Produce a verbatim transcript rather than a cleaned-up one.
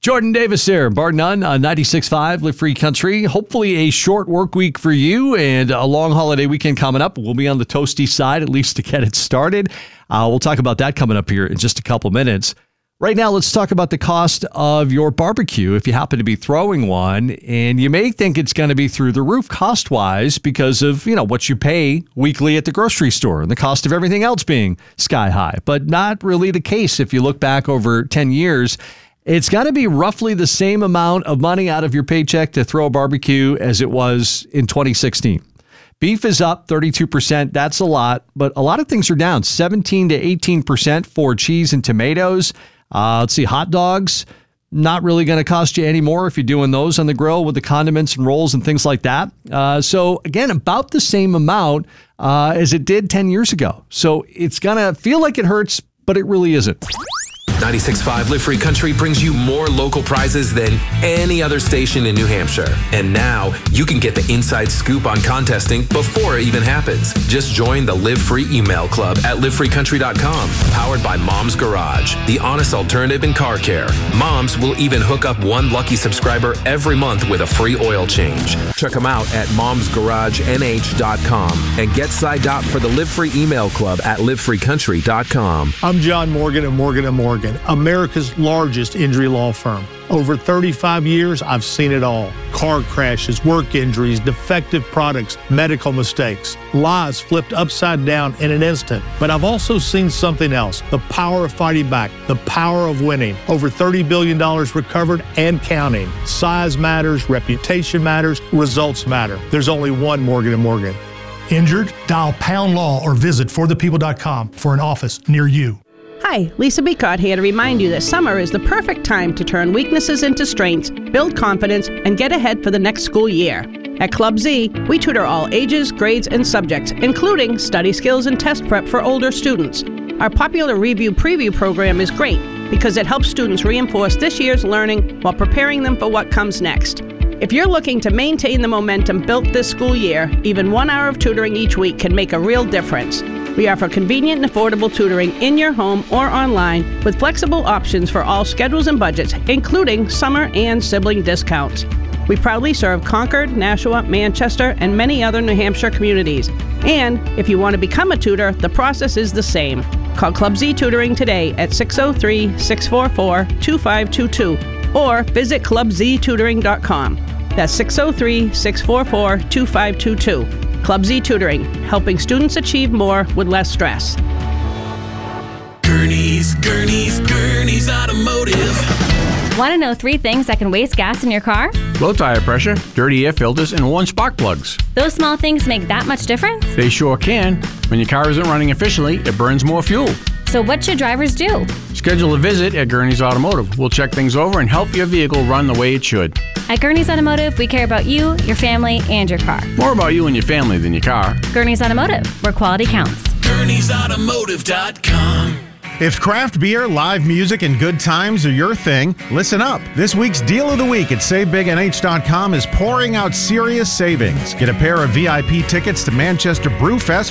Jordan Davis here, bar none, on ninety-six point five Live Free Country. Hopefully a short work week for you and a long holiday weekend coming up. We'll be on the toasty side, at least to get it started. Uh, we'll talk about that coming up here in just a couple minutes. Right now, let's talk about the cost of your barbecue if you happen to be throwing one. And you may think it's going to be through the roof cost-wise because of, you know, what you pay weekly at the grocery store and the cost of everything else being sky high. But not really the case if you look back over ten years. It's got to be roughly the same amount of money out of your paycheck to throw a barbecue as it was in twenty sixteen. Beef is up thirty-two percent. That's a lot, but a lot of things are down seventeen to eighteen percent for cheese and tomatoes. Uh, let's see, hot dogs, not really going to cost you any more if you're doing those on the grill with the condiments and rolls and things like that. Uh, so again, about the same amount uh, as it did ten years ago. So it's going to feel like it hurts, but it really isn't. ninety-six point five Live Free Country brings you more local prizes than any other station in New Hampshire. And now you can get the inside scoop on contesting before it even happens. Just join the Live Free email club at live free country dot com. Powered by Mom's Garage, the honest alternative in car care. Mom's will even hook up one lucky subscriber every month with a free oil change. Check them out at moms garage n h dot com and get signed up for the Live Free email club at live free country dot com. I'm John Morgan of Morgan and Morgan, America's largest injury law firm. Over thirty-five years, I've seen it all. Car crashes, work injuries, defective products, medical mistakes, lives flipped upside down in an instant. But I've also seen something else, the power of fighting back, the power of winning. Over thirty billion dollars recovered and counting. Size matters, reputation matters, results matter. There's only one Morgan and Morgan. Injured? Dial Pound Law or visit for the people dot com for an office near you. Hi, Lisa Beacott here to remind you that summer is the perfect time to turn weaknesses into strengths, build confidence, and get ahead for the next school year. At Club Z, we tutor all ages, grades, and subjects, including study skills and test prep for older students. Our popular Review Preview program is great because it helps students reinforce this year's learning while preparing them for what comes next. If you're looking to maintain the momentum built this school year, even one hour of tutoring each week can make a real difference. We offer convenient and affordable tutoring in your home or online with flexible options for all schedules and budgets, including summer and sibling discounts. We proudly serve Concord, Nashua, Manchester, and many other New Hampshire communities. And if you want to become a tutor, the process is the same. Call Club Z Tutoring today at six oh three, six four four, two five two two or visit club z tutoring dot com. That's six oh three, six four four, two five two two. Club Z Tutoring, helping students achieve more with less stress. Gurney's, Gurney's, Gurney's Automotive. Want to know three things that can waste gas in your car? Low tire pressure, dirty air filters, and worn spark plugs. Those small things make that much difference? They sure can. When your car isn't running efficiently, it burns more fuel. So what should drivers do? Schedule a visit at Gurney's Automotive. We'll check things over and help your vehicle run the way it should. At Gurney's Automotive, we care about you, your family, and your car. More about you and your family than your car. Gurney's Automotive, where quality counts. Gurney's Automotive dot com. If craft beer, live music, and good times are your thing, listen up. This week's Deal of the Week at save big n h dot com is pouring out serious savings. Get a pair of V I P tickets to Manchester Brew Fest